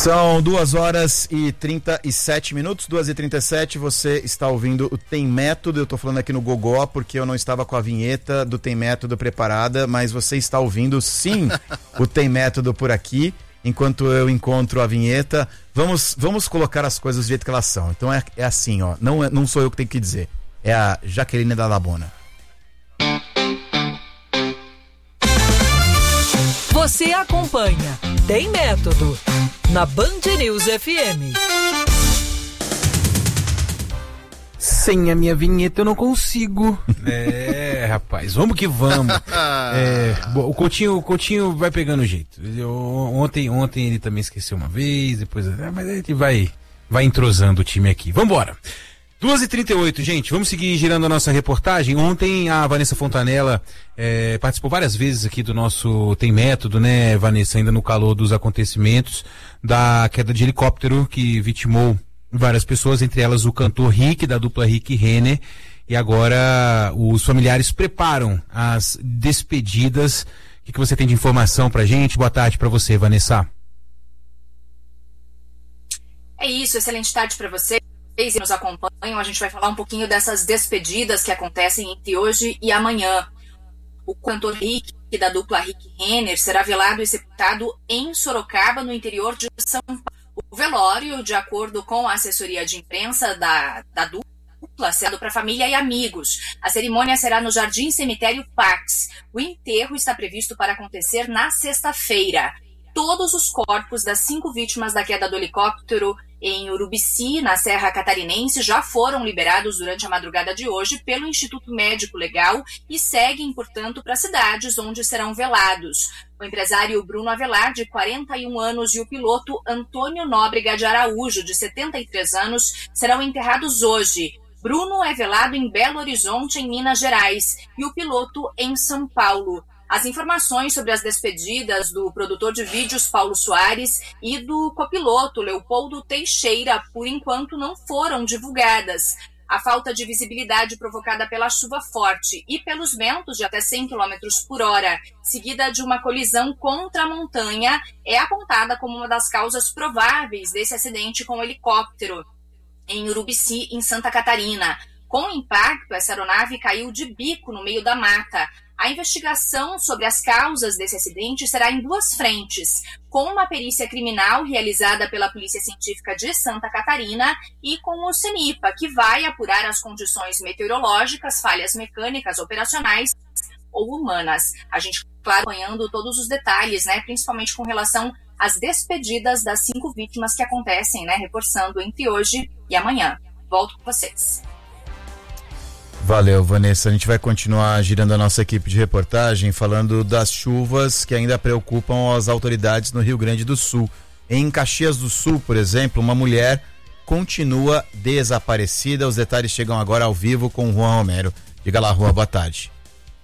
São 2h37, 2h37, você está ouvindo o Tem Método. Eu estou falando aqui no Gogó porque eu não estava com a vinheta do Tem Método preparada, mas você está ouvindo sim o Tem Método por aqui, enquanto eu encontro a vinheta. Vamos colocar as coisas do jeito que elas são. Então é assim, ó, não sou eu que tenho que dizer, é a Jaqueline da Labona. Você acompanha Tem Método na Band News FM. Sem a minha vinheta eu não consigo. Rapaz, vamos que vamos. Bom, o Coutinho vai pegando o jeito. Ontem ele também esqueceu uma vez, depois, mas a gente vai entrosando o time aqui. Vambora. 2h38, gente, vamos seguir girando a nossa reportagem. Ontem a Vanessa Fontanella participou várias vezes aqui do nosso Tem Método, né, Vanessa, ainda no calor dos acontecimentos da queda de helicóptero que vitimou várias pessoas, entre elas o cantor Rick, da dupla Rick e Renner, e agora os familiares preparam as despedidas. O que você tem de informação pra gente? Boa tarde pra você, Vanessa. É isso, excelente tarde pra você. E nos acompanham, a gente vai falar um pouquinho dessas despedidas que acontecem entre hoje e amanhã. O cantor Rick, da dupla Rick Renner, será velado e sepultado em Sorocaba, no interior de São Paulo. O velório, de acordo com a assessoria de imprensa da dupla, será para família e amigos. A cerimônia será no Jardim Cemitério Pax. O enterro está previsto para acontecer na sexta-feira. Todos os corpos das 5 vítimas da queda do helicóptero em Urubici, na Serra Catarinense, já foram liberados durante a madrugada de hoje pelo Instituto Médico Legal e seguem, portanto, para cidades onde serão velados. O empresário Bruno Avelar, de 41 anos, e o piloto Antônio Nóbrega de Araújo, de 73 anos, serão enterrados hoje. Bruno é velado em Belo Horizonte, em Minas Gerais, e o piloto em São Paulo. As informações sobre as despedidas do produtor de vídeos Paulo Soares e do copiloto Leopoldo Teixeira, por enquanto, não foram divulgadas. A falta de visibilidade provocada pela chuva forte e pelos ventos de até 100 km por hora, seguida de uma colisão contra a montanha, é apontada como uma das causas prováveis desse acidente com o helicóptero em Urubici, em Santa Catarina. Com o impacto, essa aeronave caiu de bico no meio da mata. A investigação sobre as causas desse acidente será em 2 frentes, com uma perícia criminal realizada pela Polícia Científica de Santa Catarina e com o CENIPA, que vai apurar as condições meteorológicas, falhas mecânicas, operacionais ou humanas. A gente, claro, acompanhando todos os detalhes, né, principalmente com relação às despedidas das 5 vítimas que acontecem, né, reforçando entre hoje e amanhã. Volto com vocês. Valeu, Vanessa. A gente vai continuar girando a nossa equipe de reportagem falando das chuvas que ainda preocupam as autoridades no Rio Grande do Sul. Em Caxias do Sul, por exemplo, uma mulher continua desaparecida. Os detalhes chegam agora ao vivo com o Juan Romero. Diga lá, Juan, boa tarde.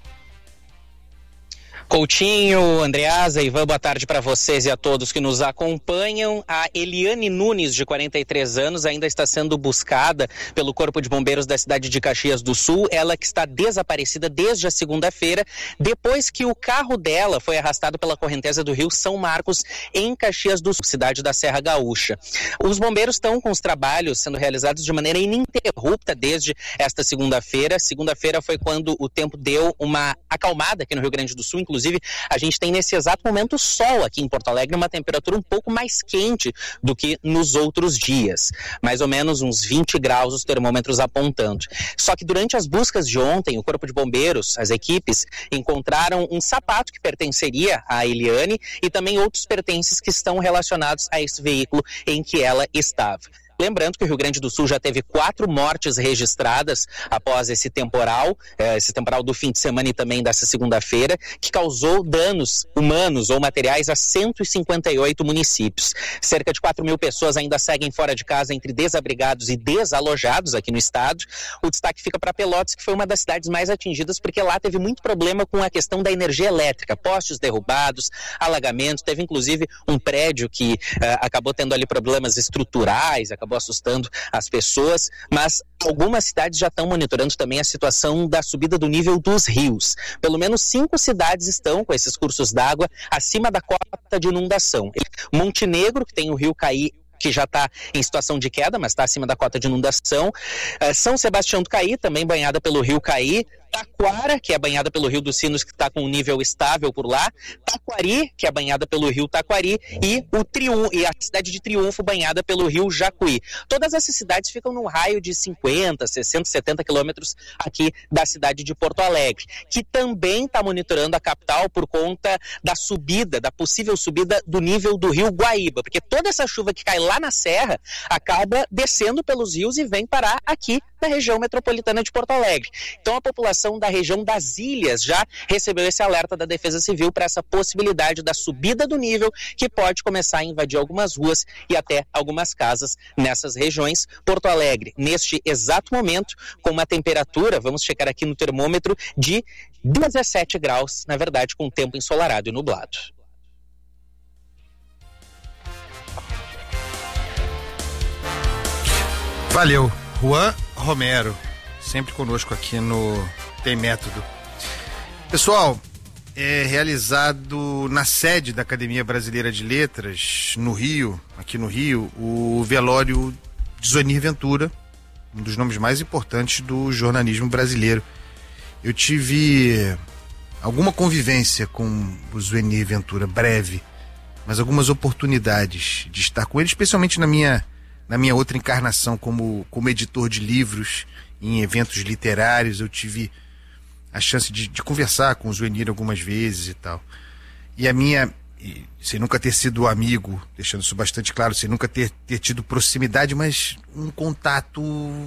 Coutinho, Andreasa, Ivan, boa tarde para vocês e a todos que nos acompanham. A Eliane Nunes, de 43 anos, ainda está sendo buscada pelo Corpo de Bombeiros da cidade de Caxias do Sul. Ela que está desaparecida desde a segunda-feira, depois que o carro dela foi arrastado pela correnteza do rio São Marcos, em Caxias do Sul, cidade da Serra Gaúcha. Os bombeiros estão com os trabalhos sendo realizados de maneira ininterrupta desde esta segunda-feira. Segunda-feira foi quando o tempo deu uma acalmada aqui no Rio Grande do Sul. Inclusive, a gente tem nesse exato momento sol aqui em Porto Alegre, uma temperatura um pouco mais quente do que nos outros dias. Mais ou menos uns 20 graus os termômetros apontando. Só que durante as buscas de ontem, o Corpo de Bombeiros, as equipes, encontraram um sapato que pertenceria à Eliane e também outros pertences que estão relacionados a esse veículo em que ela estava. Lembrando que o Rio Grande do Sul já teve 4 mortes registradas após esse temporal do fim de semana e também dessa segunda-feira, que causou danos humanos ou materiais a 158 municípios. Cerca de 4.000 pessoas ainda seguem fora de casa entre desabrigados e desalojados aqui no estado. O destaque fica para Pelotas, que foi uma das cidades mais atingidas, porque lá teve muito problema com a questão da energia elétrica, postes derrubados, alagamentos, teve inclusive um prédio que acabou tendo ali problemas estruturais, acabou acabou assustando as pessoas, mas algumas cidades já estão monitorando também a situação da subida do nível dos rios. Pelo menos 5 cidades estão com esses cursos d'água acima da cota de inundação. Montenegro, que tem o rio Caí, que já está em situação de queda, mas está acima da cota de inundação. São Sebastião do Caí, também banhada pelo rio Caí. Taquara, que é banhada pelo Rio dos Sinos, que está com um nível estável por lá. Taquari, que é banhada pelo rio Taquari. E a cidade de Triunfo, banhada pelo rio Jacuí. Todas essas cidades ficam num raio de 50, 60, 70 quilômetros aqui da cidade de Porto Alegre, que também está monitorando a capital por conta da possível subida do nível do rio Guaíba, porque toda essa chuva que cai lá na serra acaba descendo pelos rios e vem parar aqui na região metropolitana de Porto Alegre. Então a população da região das ilhas já recebeu esse alerta da Defesa Civil para essa possibilidade da subida do nível, que pode começar a invadir algumas ruas e até algumas casas nessas regiões. Porto Alegre, neste exato momento, com uma temperatura, vamos checar aqui no termômetro, de 17 graus, na verdade com tempo ensolarado e nublado. Valeu, Juan Romero, sempre conosco aqui no Tem Método. Pessoal, é realizado na sede da Academia Brasileira de Letras, aqui no Rio, o velório de Zuenir Ventura, um dos nomes mais importantes do jornalismo brasileiro. Eu tive alguma convivência com o Zuenir Ventura, breve, mas algumas oportunidades de estar com ele, especialmente na minha outra encarnação como editor de livros em eventos literários. Eu tive a chance de conversar com o Zuenir algumas vezes e tal. Sem nunca ter sido amigo, deixando isso bastante claro, sem nunca ter tido proximidade, mas um contato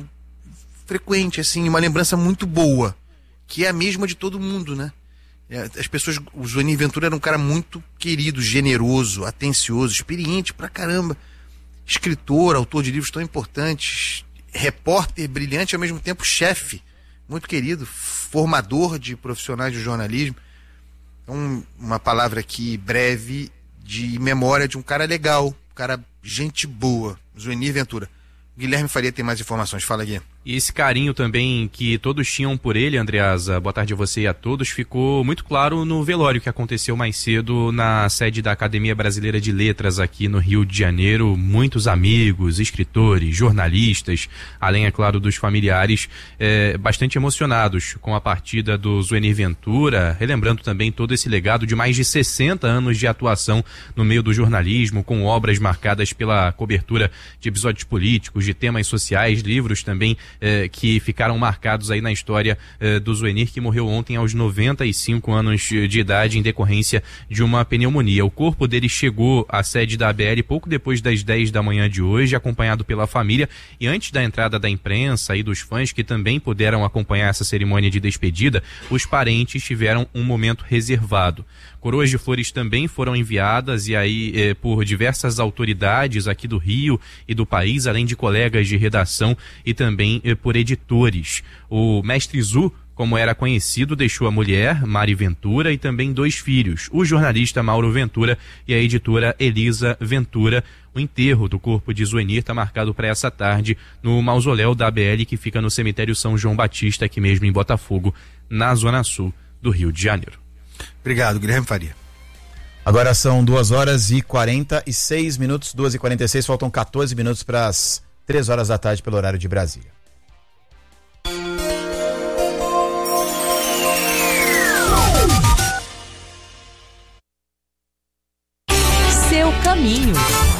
frequente, assim, uma lembrança muito boa, que é a mesma de todo mundo, né? As pessoas, o Zuenir Ventura era um cara muito querido, generoso, atencioso, experiente pra caramba. Escritor, autor de livros tão importantes, repórter brilhante, ao mesmo tempo chefe, muito querido, formador de profissionais de jornalismo. Então, uma palavra aqui breve de memória de um cara legal, um cara gente boa, Zuenir Ventura. Guilherme Faria tem mais informações, fala, Gui. E esse carinho também que todos tinham por ele, Andreasa, boa tarde a você e a todos, ficou muito claro no velório que aconteceu mais cedo na sede da Academia Brasileira de Letras aqui no Rio de Janeiro. Muitos amigos, escritores, jornalistas, além, é claro, dos familiares, bastante emocionados com a partida do Zuenir Ventura, relembrando também todo esse legado de mais de 60 anos de atuação no meio do jornalismo, com obras marcadas pela cobertura de episódios políticos, de temas sociais, livros também que ficaram marcados aí na história do Zuenir, que morreu ontem aos 95 anos de idade em decorrência de uma pneumonia. O corpo dele chegou à sede da ABL pouco depois das 10 da manhã de hoje, acompanhado pela família, e antes da entrada da imprensa e dos fãs que também puderam acompanhar essa cerimônia de despedida, os parentes tiveram um momento reservado. Coroas de flores também foram enviadas, e aí por diversas autoridades aqui do Rio e do país, além de colegas de redação e também por editores. O mestre Zu, como era conhecido, deixou a mulher, Mari Ventura, e também 2 filhos, o jornalista Mauro Ventura e a editora Elisa Ventura. O enterro do corpo de Zuenir está marcado para essa tarde no mausoléu da ABL, que fica no cemitério São João Batista, aqui mesmo em Botafogo, na zona sul do Rio de Janeiro. Obrigado, Guilherme Faria. Agora são 2h46, 2h46, faltam 14 minutos para as 3 horas da tarde pelo horário de Brasília. Seu caminho.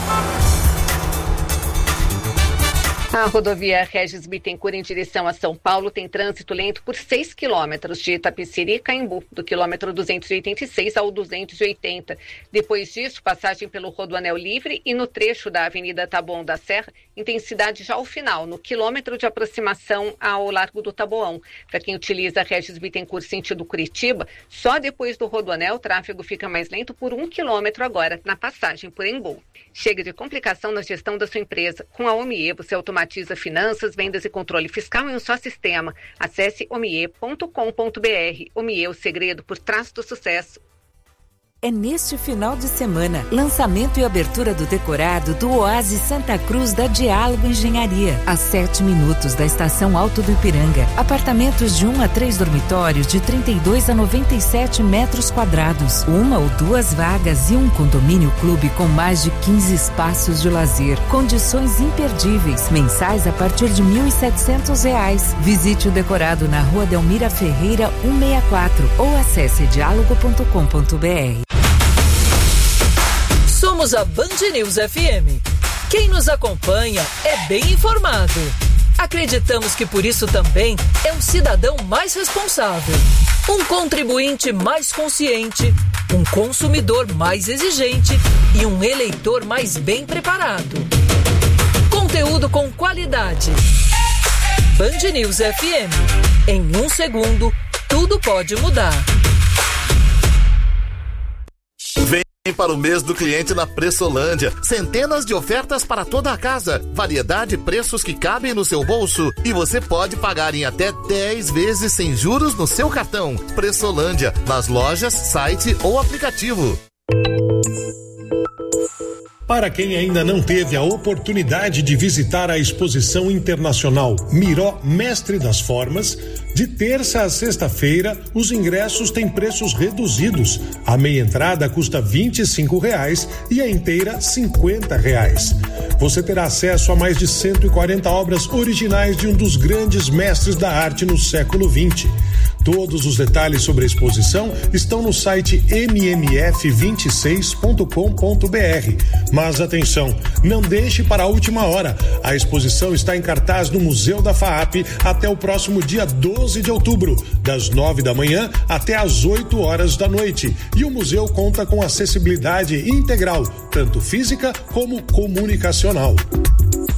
A rodovia Regis Bittencourt em direção a São Paulo tem trânsito lento por 6 quilômetros de Itapeceri e Caimbu, do quilômetro 286 ao 280. Depois disso, passagem pelo Rodoanel Livre e no trecho da Avenida Taboão da Serra, intensidade já ao final, no quilômetro de aproximação ao Largo do Taboão. Para quem utiliza Regis Bittencourt sentido Curitiba, só depois do Rodoanel o tráfego fica mais lento por 1 quilômetro agora, na passagem por Embu. Chega de complicação na gestão da sua empresa. Com a Omie, você automatiza finanças, vendas e controle fiscal em um só sistema. Acesse omie.com.br. Omie, o segredo por trás do sucesso. é neste final de semana. Lançamento e abertura do decorado do Oásis Santa Cruz da Diálogo Engenharia, a 7 minutos da Estação Alto do Ipiranga. Apartamentos de 1 a 3 dormitórios de 32 a 97 metros quadrados. 1 ou 2 vagas e um condomínio clube com mais de 15 espaços de lazer. Condições imperdíveis. Mensais a partir de R$ 1.700. Visite o decorado na Rua Delmira Ferreira 164 ou acesse diálogo.com.br. Somos a Band News FM. Quem nos acompanha é bem informado. Acreditamos que por isso também é um cidadão mais responsável, um contribuinte mais consciente, um consumidor mais exigente e um eleitor mais bem preparado. Conteúdo com qualidade. Band News FM. Em 1 segundo, tudo pode mudar. Vem para o mês do cliente na Pressolândia. Centenas de ofertas para toda a casa. Variedade e preços que cabem no seu bolso. E você pode pagar em até 10 vezes sem juros no seu cartão. Pressolândia, nas lojas, site ou aplicativo. Para quem ainda não teve a oportunidade de visitar a exposição internacional Miró Mestre das Formas, de terça a sexta-feira, os ingressos têm preços reduzidos. A meia entrada custa R$25 e a inteira R$50. Você terá acesso a mais de 140 obras originais de um dos grandes mestres da arte no século XX. Todos os detalhes sobre a exposição estão no site mmf26.com.br. Mas atenção, não deixe para a última hora. A exposição está em cartaz no Museu da FAAP até o próximo dia 12 de outubro, das 9 da manhã até as 8 horas da noite. E o museu conta com acessibilidade integral, tanto física como comunicacional.